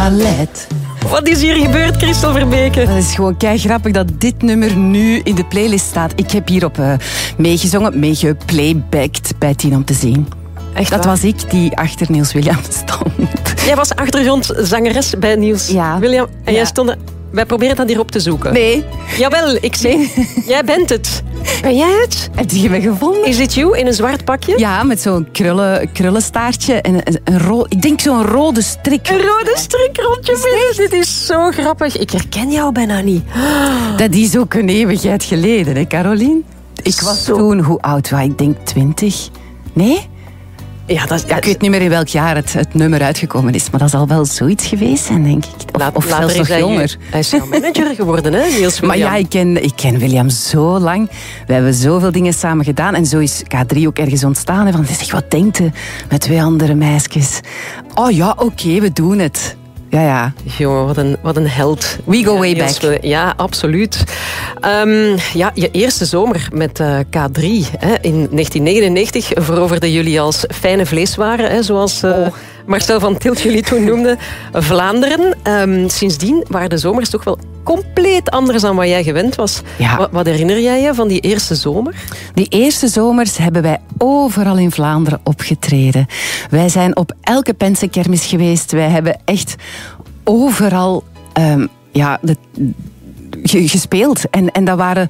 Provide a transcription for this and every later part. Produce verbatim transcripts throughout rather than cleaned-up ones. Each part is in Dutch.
Ballet. Wat is hier gebeurd, Christel Verbeke? Dat is gewoon kei grappig dat dit nummer nu in de playlist staat. Ik heb hierop uh, meegezongen, meegeplaybacked bij Tien om te zien. Echt dat waar? was ik die achter Niels Williams stond. Jij was achtergrondzangeres bij Niels ja. William. En ja. jij stond... Wij proberen dat hier op te zoeken. Nee. Jawel, ik zie. Nee. Jij bent het. Ben jij het? Heb je me gevonden? Is it you in een zwart pakje? Ja, met zo'n krullen, krullenstaartje en een, een ro- ik denk zo'n rode strik. Een rode strik rond je midden. Dit is zo grappig. Ik herken jou bijna niet. Dat is ook een eeuwigheid geleden, hè, Caroline? Ik was zo... toen, hoe oud was ik? denk twintig. Nee? Ja, dat is, ja, ik weet niet meer in welk jaar het, het nummer uitgekomen is, maar dat zal wel zoiets geweest zijn, denk ik. Of, Laat, of zelfs nog jonger. Hij is jouw manager geworden, hè, Niels William? Maar ja, ik ken, ik ken William zo lang. We hebben zoveel dingen samen gedaan. En zo is K drie ook ergens ontstaan. Hè, van, zeg, wat denkt u met twee andere meisjes? Oh ja, oké, okay, we doen het. Ja, ja. Jongen, wat een, wat een held. We go way ja, back. Ja, absoluut. Um, ja, je eerste zomer met uh, K drie. Hè, in negentien negenennegentig veroverden jullie als fijne vleeswaren, hè, zoals uh, oh. Marcel van Tilt jullie toen noemde, Vlaanderen. Um, sindsdien waren de zomers toch wel compleet anders dan wat jij gewend was. Ja. Wat, wat herinner jij je van die eerste zomer? Die eerste zomers hebben wij overal in Vlaanderen opgetreden. Wij zijn op elke pensenkermis geweest. Wij hebben echt overal um, ja, de, ge, gespeeld. En, en dat waren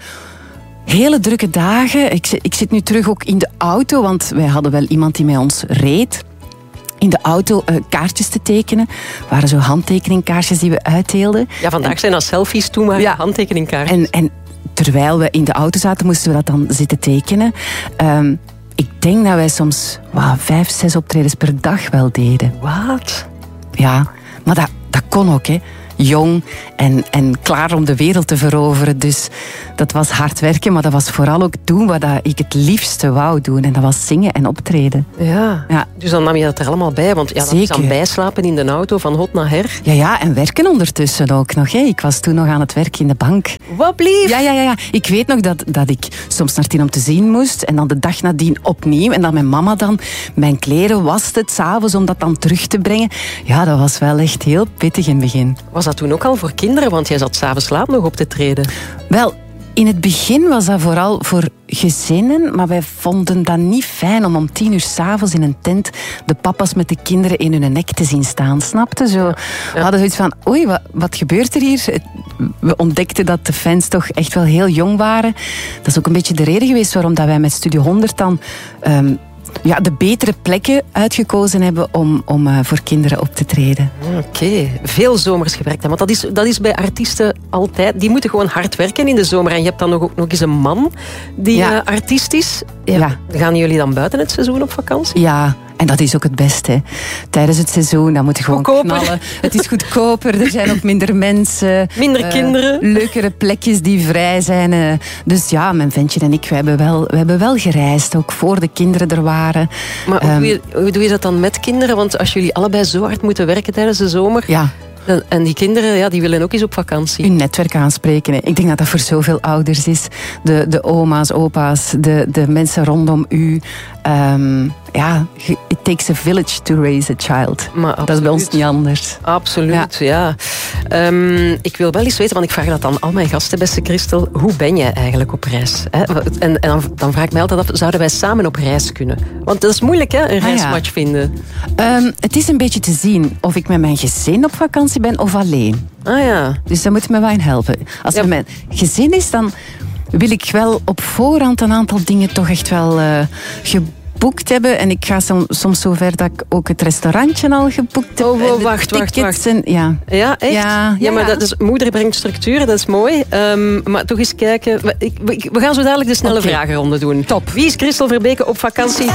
hele drukke dagen. Ik, ik zit nu terug ook in de auto, want wij hadden wel iemand die met ons reed. In de auto uh, kaartjes te tekenen. Dat waren zo handtekeningkaartjes die we uitdeelden. Ja, vandaag en, zijn dat selfies, toen maar ja, handtekeningkaartjes. En, en terwijl we in de auto zaten, moesten we dat dan zitten tekenen. Um, ik denk dat wij soms wow, vijf, zes optredens per dag wel deden. Wat? Ja, maar dat, dat kon ook, hè. Jong en, en klaar om de wereld te veroveren. Dus dat was hard werken, maar dat was vooral ook doen wat ik het liefste wou doen. En dat was zingen en optreden. Ja, ja. Dus dan nam je dat er allemaal bij. Want ja, dat Zeker. is dan bijslapen in de auto van hot naar her. Ja, ja, en werken ondertussen ook nog. Hè. Ik was toen nog aan het werken in de bank. Wat blief? Ja, ja, ja, ja. Ik weet nog dat, dat ik soms naar Tien om te zien moest. En dan de dag nadien opnieuw. En dat mijn mama dan mijn kleren waste het 's avonds om dat dan terug te brengen. Ja, dat was wel echt heel pittig in het begin. Was dat toen ook al voor kinderen? Want jij zat 's avonds laat nog op te treden. Wel, in het begin was dat vooral voor gezinnen, maar wij vonden dat niet fijn om om tien uur 's avonds in een tent de papa's met de kinderen in hun nek te zien staan, snapte? Zo, ja. We hadden zoiets van, oei, wat, wat gebeurt er hier? We ontdekten dat de fans toch echt wel heel jong waren. Dat is ook een beetje de reden geweest waarom dat wij met Studio honderd dan... Um, ja, de betere plekken uitgekozen hebben om, om uh, voor kinderen op te treden. Oké, okay. Veel zomers gewerkt. Want dat is, dat is bij artiesten altijd. Die moeten gewoon hard werken in de zomer. En je hebt dan nog, ook nog eens een man die ja. uh, artiest is. Ja. Ja. Gaan jullie dan buiten het seizoen op vakantie? Ja, en dat is ook het beste. Tijdens het seizoen, dan moet je gewoon goedkoper. knallen. Het is goedkoper, er zijn ook minder mensen. Minder uh, kinderen. Leukere plekjes die vrij zijn. Uh, dus ja, mijn ventje en ik, we hebben, wel, we hebben wel gereisd. Ook voor de kinderen er waren. Maar hoe, um, doe je, hoe doe je dat dan met kinderen? Want als jullie allebei zo hard moeten werken tijdens de zomer... Ja. En die kinderen, ja, die willen ook eens op vakantie. Uw netwerk aanspreken. Hè. Ik denk dat dat voor zoveel ouders is. De, de oma's, opa's, de, de mensen rondom u. Um, ja, it takes a village to raise a child. Maar dat is bij ons niet anders. Absoluut, ja. ja. Um, ik wil wel eens weten, want ik vraag dat aan al mijn gasten, beste Christel. Hoe ben jij eigenlijk op reis? Hè? En, en dan, dan vraag ik mij altijd af, zouden wij samen op reis kunnen? Want dat is moeilijk, hè, een reismatch ah, ja. vinden. Um, het is een beetje te zien of ik met mijn gezin op vakantie ben of alleen. Ah ja. Dus daar moet je me wel in helpen. Als het ja. met mijn gezin is, dan wil ik wel op voorhand een aantal dingen toch echt wel uh, geboekt hebben. En ik ga som, soms zo ver dat ik ook het restaurantje al geboekt heb. Oh, oh wacht, wacht, wacht. En, ja. ja, echt? Ja, ja, ja maar dat is, moeder brengt structuur, dat is mooi. Um, maar toch eens kijken. We, ik, we gaan zo dadelijk de snelle okay. vragenronde doen. Top. Wie is Christel Verbeke op vakantie?